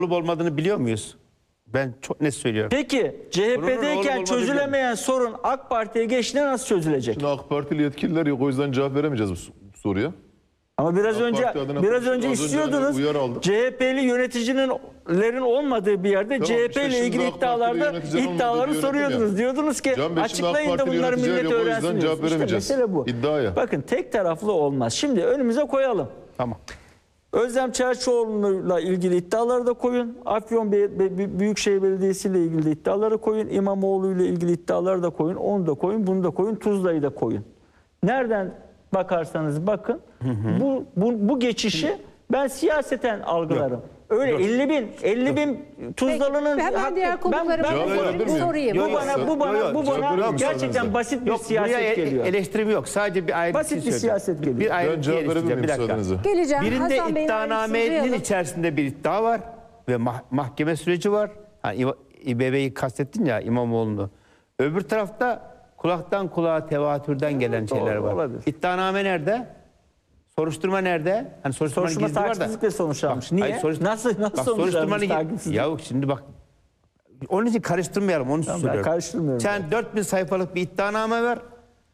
olup olmadığını biliyor muyuz? Ben çok net söylüyorum. Peki CHP'deyken çözülemeyen sorun AK Parti'ye geçtiğinde nasıl çözülecek? Şimdi AK Partili yetkililer yok, o yüzden cevap veremeyeceğiz bu soruya. Ama biraz AK önce Parti adına biraz konuştum, önce az önce istiyordunuz. uyarı aldım. CHP'li yöneticilerin olmadığı bir yerde Tamam, CHP işte ile şimdi ilgili AK Partili yöneticilerin olmadığı iddiaları bir yönetim soruyordunuz. ya. Diyordunuz ki Can Bey, şimdi AK açıklayın da Partili bunları yöneticiler millet yok, o yüzden öğrensin. cevap İşte veremeyeceğiz. mesele bu. İddiaya. Bakın tek taraflı olmaz. Şimdi önümüze koyalım. Tamam. Özlem Çerçioğlu'yla ilgili iddiaları da koyun. Afyon Büyükşehir Belediyesi ile ilgili de iddiaları koyun. İmamoğlu ile ilgili iddiaları da koyun. Onu da koyun, bunu da koyun. Tuzla'yı da koyun. Nereden bakarsanız bakın bu geçişi ben siyaseten algılarım. Öyle 50 bin Tuzlalı'nın Hemen hakkı. diğer konuklarıma sorayım. Bu bana gerçekten basit bir Yok, siyaset buraya geliyor. eleştirim yok. Sadece bir ayrı Basit bir siyaset geliyor. Bir Ben ayrı cevap verebilir bir dakika. müsaadenizle. Geleceğim. Birinde Hasan Bey'in iddianamenin ayrıntısını içerisinde bir iddia var ve mahkeme süreci var. Hani İBB'yi kastettin ya, İmamoğlu'nu. Öbür tarafta kulaktan kulağa tevatürden gelen şeyler var. olabilir. İddianame nerede? Soruşturma nerede? Hani soruşturmanın Soruşturma gizli var da. takipsizlikle sonuçlanmış. Bak, Niye? hayır, Nasıl sonuçlanmış soruşturmanın takipsizlik? Ya şimdi bak, onun için karıştırmayalım, onu Tamam, ben söylüyorum. karıştırmıyorum. Sen 4000 sayfalık bir iddianame ver.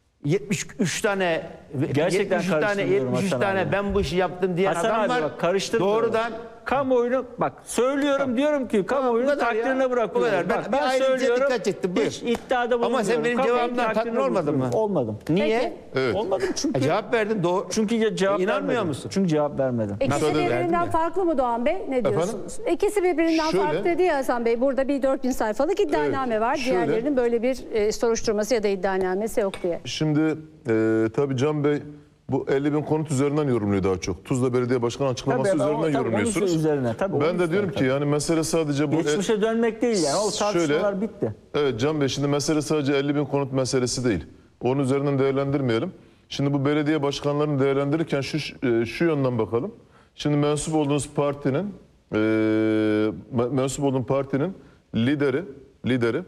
73 tane Gerçekten 73 tane karıştırmıyorum 73 Hasan tane abi. ben bu işi yaptım diyen Hasan adam abi var. bak, karıştırmıyorum. Doğrudan Kamuoyunu bak söylüyorum, diyorum ki kamuoyunu kadar ya. takdirine bırakıyorum. Bu kadar. Bak, Ben ayrıca söylüyorum. dikkat çektim, buyur. Hiç iddiada Ama bulunmuyorum. sen benim Kamuoyunun cevabımdan takdirine tatmin olmadın mı? bırakıyorum. Olmadım. Niye? Evet. Olmadım çünkü. Cevap verdin doğru. Çünkü cevap İnanmıyor vermedim. musun? Çünkü cevap vermedim. İkisi Müsaade verdin birbirinden ya. farklı mı Doğan Bey? Ne diyorsunuz? İkisi birbirinden Şöyle. farklı dedi ya Hasan Bey. Burada bir 4000 sayfalık iddianame var. şöyle. Diğerlerinin böyle bir soruşturması ya da iddianamesi yok diye. Şimdi tabii Can Bey bu 50 bin konut üzerinden yorumluyor daha çok. Tuzla Belediye Başkanı açıklaması Tabii, üzerinden tabii, yorumluyorsunuz. onun üzerine, tabii, onun Ben de diyorum üstüne, ki yani mesele sadece bu... Geçmişe dönmek değil yani. O tartışmalar Şöyle, bitti. Evet Can Bey, şimdi mesele sadece 50 bin konut meselesi değil. Onun üzerinden değerlendirmeyelim. Şimdi bu belediye başkanlarını değerlendirirken şu yönden bakalım. Şimdi mensup olduğunuz partinin lideri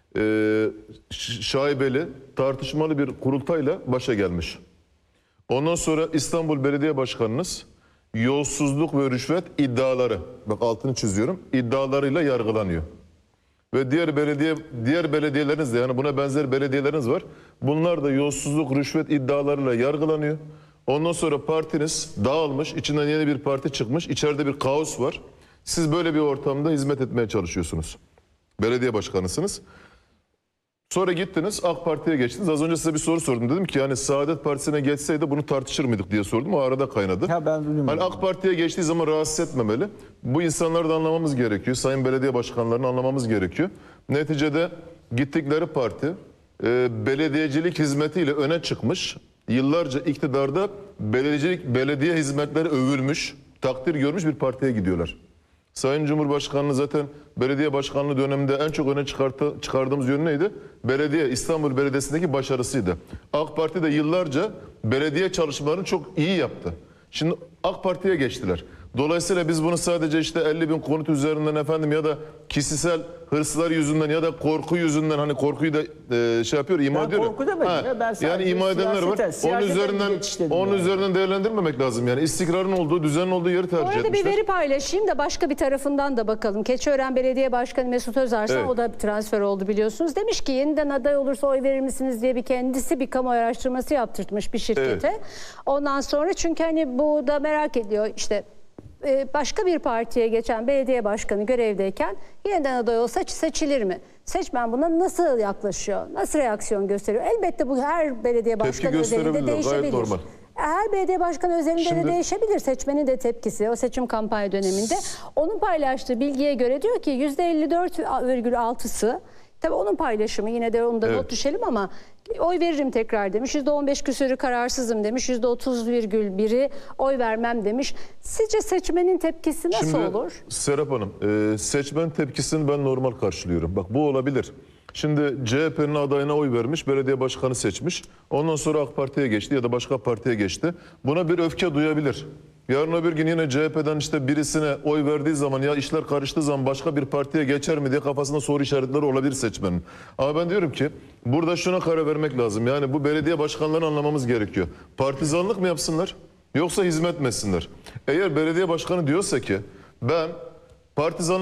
şaibeli, tartışmalı bir kurultayla başa gelmiş. Ondan sonra İstanbul Belediye Başkanınız yolsuzluk ve rüşvet iddiaları, bak altını çiziyorum, iddialarıyla yargılanıyor. Ve diğer belediyeleriniz de, yani buna benzer belediyeleriniz var. Bunlar da yolsuzluk, rüşvet iddialarıyla yargılanıyor. Ondan sonra partiniz dağılmış, içinden yeni bir parti çıkmış, içeride bir kaos var. Siz böyle bir ortamda hizmet etmeye çalışıyorsunuz. Belediye başkanısınız. Sonra gittiniz AK Parti'ye geçtiniz. Az önce size bir soru sordum. Dedim ki yani Saadet Partisi'ne geçseydi bunu tartışır mıydık diye sordum. O arada kaynadı. Ya ben duymadım. Hani AK Parti'ye geçtiği zaman rahatsız etmemeli. Bu insanları da anlamamız gerekiyor. Sayın belediye başkanlarını anlamamız gerekiyor. Neticede gittikleri parti belediyecilik hizmetiyle öne çıkmış. Yıllarca iktidarda belediye hizmetleri övülmüş, takdir görmüş bir partiye gidiyorlar. Sayın Cumhurbaşkanı zaten belediye başkanlığı döneminde en çok öne çıkardığımız yönü neydi? İstanbul Belediyesi'ndeki başarısıydı. AK Parti de yıllarca belediye çalışmalarını çok iyi yaptı. Şimdi AK Parti'ye geçtiler. Dolayısıyla biz bunu sadece işte 50 bin konut üzerinden efendim ya da kişisel hırslar yüzünden ya da korku yüzünden, hani korkuyu da ima ediyor. korku demedim ya, ben sadece yani ima edenler var. Onun üzerinden değerlendirmemek lazım. Yani istikrarın olduğu, düzenin olduğu yeri Bu tercih arada etmişler. bir veri paylaşayım da başka bir tarafından da bakalım. Keçiören Belediye Başkanı Mesut Özarsan, Evet. o da transfer oldu biliyorsunuz. Demiş ki yeniden aday olursa oy verir misiniz diye kendisi bir kamu araştırması yaptırtmış bir şirkete. Evet. Ondan sonra çünkü hani bu da merak ediyor işte, başka bir partiye geçen belediye başkanı görevdeyken yeniden aday olsa seçilir mi? Seçmen buna nasıl yaklaşıyor? Nasıl reaksiyon gösteriyor? Elbette bu her belediye başkanı özelinde gösterebilirler, gayet değişebilir. normal. Her belediye başkanı özelinde de değişebilir. Seçmenin de tepkisi o seçim kampanya döneminde. Onun paylaştığı bilgiye göre diyor ki %54,6'sı, tabii onun paylaşımı, yine de onu da not düşelim ama oy veririm tekrar demiş. %15 küsürü kararsızım demiş. %30,1'i oy vermem demiş. Sizce seçmenin tepkisi nasıl olur? Serap Hanım, seçmen tepkisini ben normal karşılıyorum. Bak bu olabilir. Şimdi CHP'nin adayına oy vermiş, belediye başkanı seçmiş. Ondan sonra AK Parti'ye geçti ya da başka partiye geçti. Buna bir öfke duyabilir. Yarın öbür gün yine CHP'den işte birisine oy verdiği zaman ya işler karıştığı zaman başka bir partiye geçer mi diye kafasında soru işaretleri olabilir seçmenin. Ama ben diyorum ki burada şuna karar vermek lazım. Yani bu belediye başkanlarını anlamamız gerekiyor. Partizanlık mı yapsınlar yoksa hizmet mi etsinler? Eğer belediye başkanı diyorsa ki ben Partizan